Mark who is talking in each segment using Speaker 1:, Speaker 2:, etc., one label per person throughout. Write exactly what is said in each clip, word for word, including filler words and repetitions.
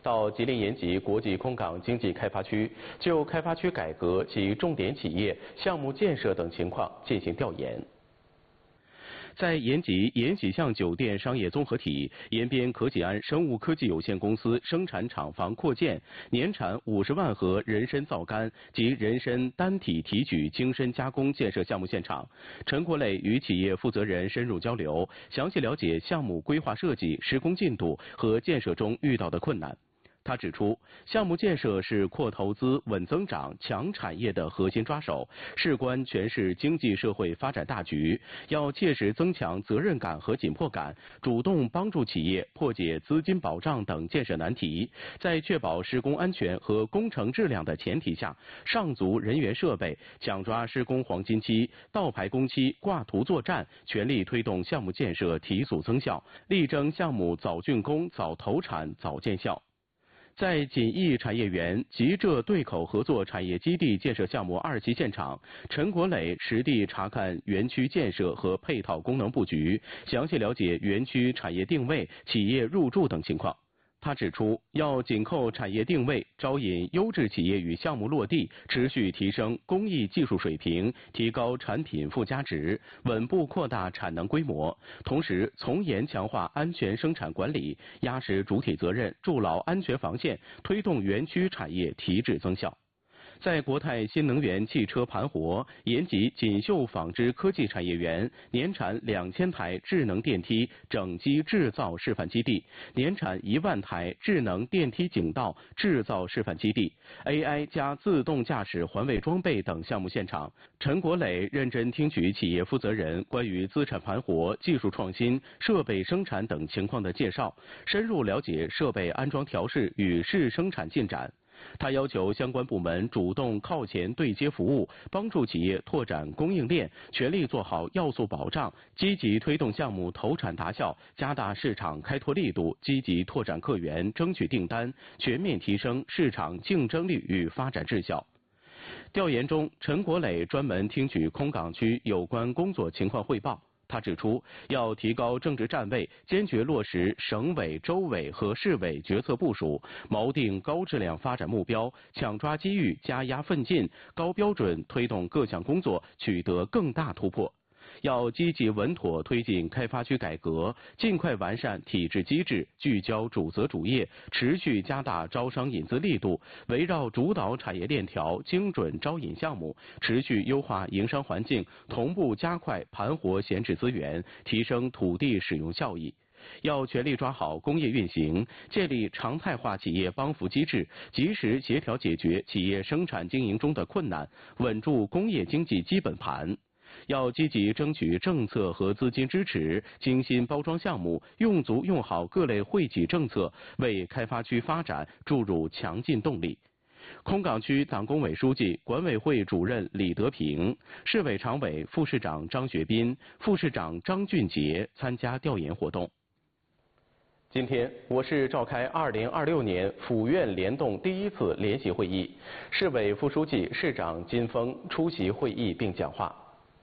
Speaker 1: 到吉林延吉国际空港经济开发区，就开发区改革及重点企业、项目建设等情况进行调研。 在延吉延禧巷酒店商业综合体延边可济安生物科技有限公司生产厂房扩建，年产五十万盒人参皂苷及人参单体提取精深加工建设项目现场，陈国磊与企业负责人深入交流，详细了解项目规划设计、施工进度和建设中遇到的困难。 他指出，项目建设是扩投资、稳增长、强产业的核心抓手，事关全市经济社会发展大局，要切实增强责任感和紧迫感，主动帮助企业破解资金保障等建设难题，在确保施工安全和工程质量的前提下，上足人员设备，抢抓施工黄金期、倒排工期，挂图作战，全力推动项目建设提速增效，力争项目早竣工、早投产、早见效。 在锦益产业园吉浙对口合作产业基地建设项目二期现场，陈国磊实地查看园区建设和配套功能布局，详细了解园区产业定位、企业入驻等情况。 他指出，要紧扣产业定位，招引优质企业与项目落地，持续提升工艺技术水平，提高产品附加值，稳步扩大产能规模。同时，从严强化安全生产管理，压实主体责任，筑牢安全防线，推动园区产业提质增效。 在国泰新能源汽车盘活延吉锦绣纺织科技产业园年产两千台智能电梯整机制造示范基地，年产一万台智能电梯井道制造示范基地 ，A I 加自动驾驶环卫装备等项目现场，陈国磊认真听取企业负责人关于资产盘活、技术创新、设备生产等情况的介绍，深入了解设备安装调试与试生产进展。 他要求相关部门主动靠前对接服务，帮助企业拓展供应链，全力做好要素保障，积极推动项目投产达效，加大市场开拓力度，积极拓展客源，争取订单，全面提升市场竞争力与发展质效。 调研中，陈国磊专门听取空港区有关工作情况汇报。 他指出，要提高政治站位，坚决落实省委、州委和市委决策部署，锚定高质量发展目标，抢抓机遇，加压奋进，高标准推动各项工作取得更大突破。 要积极稳妥推进开发区改革，尽快完善体制机制，聚焦主责主业，持续加大招商引资力度，围绕主导产业链条精准招引项目，持续优化营商环境，同步加快盘活闲置资源，提升土地使用效益。 要全力抓好工业运行，建立常态化企业帮扶机制，及时协调解决企业生产经营中的困难，稳住工业经济基本盘。 要积极争取政策和资金支持，精心包装项目，用足用好各类惠企政策，为开发区发展注入强劲动力。空港区党工委书记、管委会主任李德平、市委常委、副市长张学斌、副市长张俊杰参加调研活动。今天，我市召开二零二六年府院联动第一次联席会议，市委副书记、市长金峰出席会议并讲话。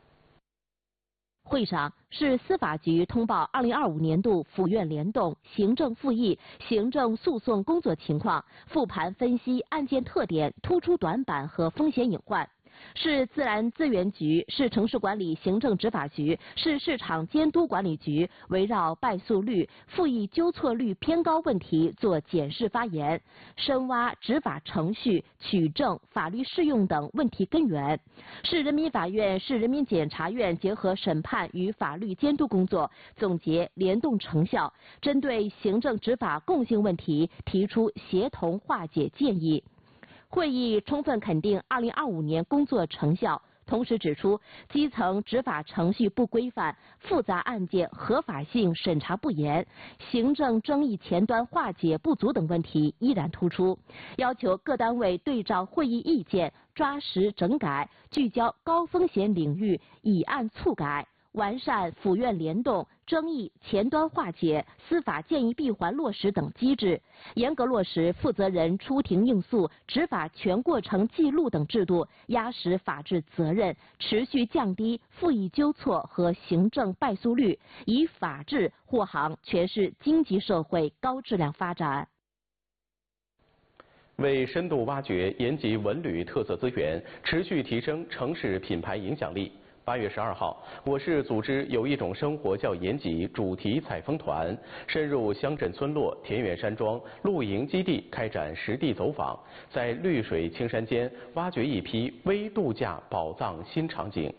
Speaker 2: 会上，市司法局通报二零二五年度府院联动、行政复议、行政诉讼工作情况，复盘分析案件特点、突出短板和风险隐患。 市自然资源局、市城市管理行政执法局、市市场监督管理局围绕败诉率、复议纠错率偏高问题做检视发言，深挖执法程序、取证、法律适用等问题根源。市人民法院、市人民检察院结合审判与法律监督工作，总结联动成效，针对行政执法共性问题提出协同化解建议。 会议充分肯定二零二五年工作成效，同时指出，基层执法程序不规范、复杂案件合法性审查不严、行政争议前端化解不足等问题依然突出，要求各单位对照会议意见，抓实整改，聚焦高风险领域，以案促改。 完善府院联动、争议前端化解、司法建议闭环落实等机制，严格落实负责人出庭应诉、执法全过程记录等制度，压实法治责任，持续降低复议纠错和行政败诉率，以法治护航全市经济社会高质量发展。
Speaker 1: 为深度挖掘延吉文旅特色资源，持续提升城市品牌影响力。八月十二号，我市组织有一种生活叫延吉主题采风团，深入乡镇村落、田园山庄、露营基地开展实地走访，在绿水青山间挖掘一批微度假宝藏新场景。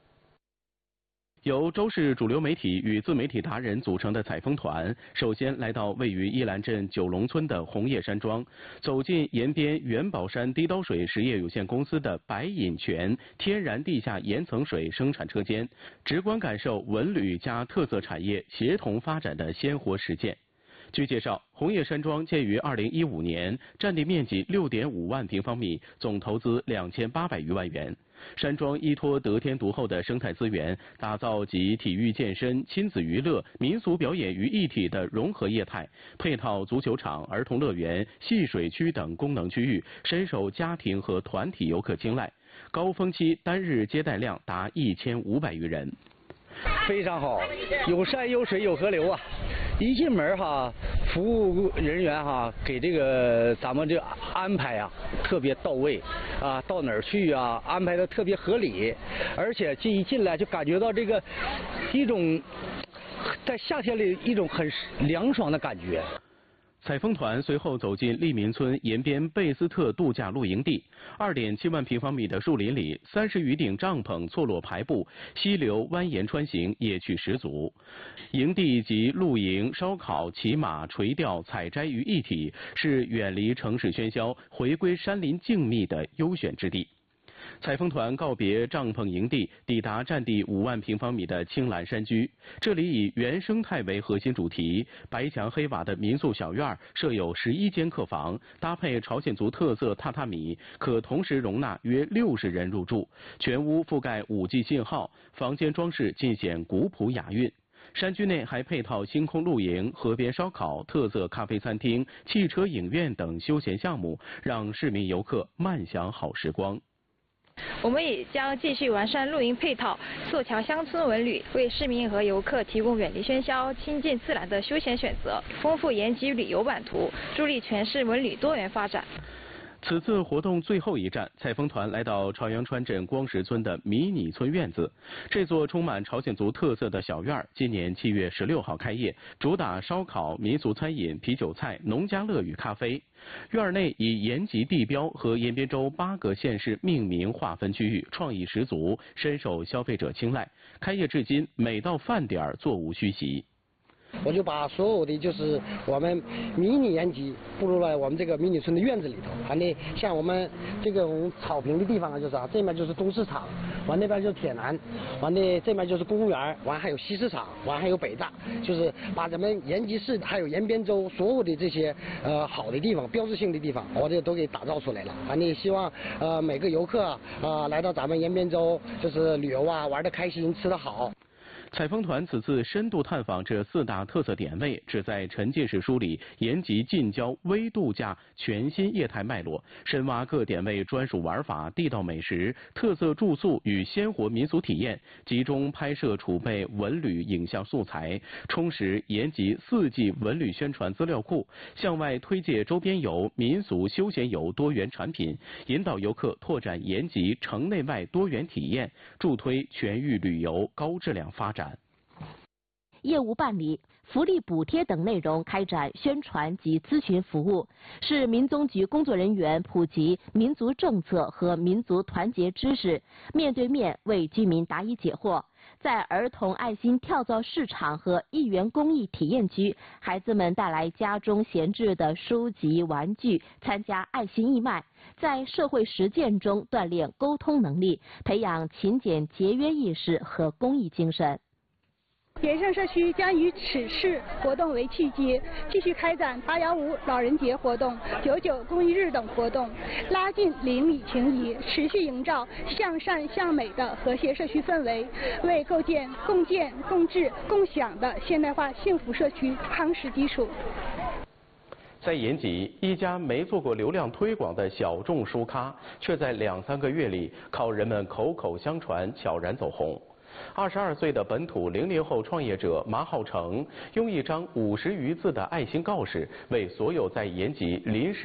Speaker 1: 由周氏主流媒体与自媒体达人组成的采风团，首先来到位于依兰镇九龙村的红叶山庄，走进延边元宝山低刀水实业有限公司的白饮泉天然地下岩层水生产车间，直观感受文旅加特色产业协同发展的鲜活实践。据介绍，红叶山庄建于二零一五年，占地面积六点五万平方米，总投资两千八百余万元。山庄依托得天独厚的生态资源，打造集体育健身、亲子娱乐、民俗表演于一体的融合业态，配套足球场、儿童乐园、戏水区等功能区域，深受家庭和团体游客青睐。高峰期单日接待量达一千五百余人。
Speaker 3: 非常好，有山有水有河流啊！一进门哈，服务人员哈给这个咱们这安排啊特别到位啊，到哪儿去啊安排的特别合理，而且这一进来就感觉到这个一种在夏天里一种很凉爽的感觉。
Speaker 1: 采风团随后走进利民村延边贝斯特度假露营地，二点七万平方米的树林里，三十余顶帐篷错落排布，溪流蜿蜒穿行，野趣十足。营地集露营、烧烤、骑马、垂钓、采摘于一体，是远离城市喧嚣、回归山林静谧的优选之地。采风团告别帐篷营地，抵达占地五万平方米的青蓝山居。这里以原生态为核心主题，白墙黑瓦的民宿小院设有十一间客房，搭配朝鲜族特色榻榻米，可同时容纳约六十人入住。全屋覆盖五 G 信号，房间装饰尽显古朴雅韵。山居内还配套星空露营、河边烧烤、特色咖啡餐厅、汽车影院等休闲项目，让市民游客慢享好时光。
Speaker 4: 我们也将继续完善露营配套，做强乡村文旅，为市民和游客提供远离喧嚣、亲近自然的休闲选择，丰富延吉旅游版图，助力全市文旅多元发展。
Speaker 1: 此次活动最后一站，采风团来到朝阳川镇光石村的迷你村院子。这座充满朝鲜族特色的小院，今年七月十六号开业，主打烧烤、民俗餐饮、啤酒菜、农家乐与咖啡。院内以延吉地标和延边州八个县市命名划分区域，创意十足，深受消费者青睐。开业至今，每到饭点座无虚席。
Speaker 5: 我就把所有的就是我们迷你延吉步入了我们这个迷你村的院子里头。完了，像我们这种草坪的地方啊，就是啊，这面就是东市场，完那边就是铁南，完了这面就是公园，完还有西市场，完还有北大，就是把咱们延吉市还有延边州所有的这些呃好的地方、标志性的地方，我这都给打造出来了。完了，希望呃每个游客啊、呃、来到咱们延边州就是旅游啊，玩得开心，吃得好。
Speaker 1: 采风团此次深度探访这四大特色点位，旨在沉浸式梳理延吉近郊微度假全新业态脉络，深挖各点位专属玩法、地道美食、特色住宿与鲜活民俗体验，集中拍摄储备文旅影像素材，充实延吉四季文旅宣传资料库，向外推介周边游、民俗休闲游多元产品，引导游客拓展延吉城内外多元体验，助推全域旅游高质量发展。
Speaker 2: 业务办理、福利补贴等内容开展宣传及咨询服务，是民宗局工作人员普及民族政策和民族团结知识，面对面为居民答疑解惑。在儿童爱心跳蚤市场和一元公益体验区，孩子们带来家中闲置的书籍、玩具，参加爱心义卖，在社会实践中锻炼沟通能力，培养勤俭节约意识和公益精神。
Speaker 6: 延盛社区将以此次活动为契机，继续开展八幺五老人节活动、九九公益日等活动，拉近邻里情谊，持续营造向善向美的和谐社区氛围，为构建共建、共治、共享的现代化幸福社区夯实基础。
Speaker 1: 在延吉，一家没做过流量推广的小众书咖，却在两三个月里靠人们口口相传悄然走红。二十二岁的本土零零后创业者马浩成，用一张五十余字的爱心告示，为所有在延吉临时